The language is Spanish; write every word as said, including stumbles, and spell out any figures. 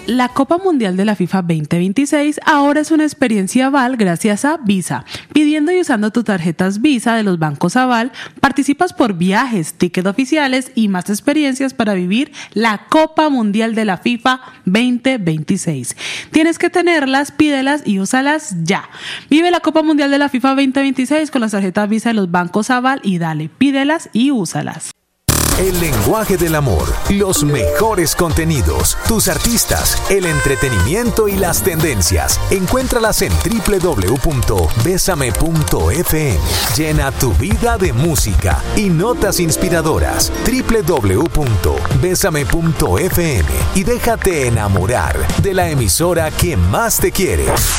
La Copa Mundial de la FIFA veinte veintiséis ahora es una experiencia Aval gracias a Visa. Pidiendo y usando tus tarjetas Visa de los bancos Aval, participas por viajes, tickets oficiales y más experiencias para vivir la Copa Mundial de la FIFA veinte veintiséis. Tienes que tenerlas, pídelas y úsalas ya. Vive la Copa Mundial de la FIFA veinte veintiséis con las tarjetas Visa de los bancos Aval y dale, pídelas y úsalas. El lenguaje del amor, los mejores contenidos, tus artistas, el entretenimiento y las tendencias. Encuéntralas en doble u doble u doble u punto besame punto efe eme. Llena tu vida de música y notas inspiradoras. doble u doble u doble u punto besame punto efe eme y déjate enamorar de la emisora que más te quiere.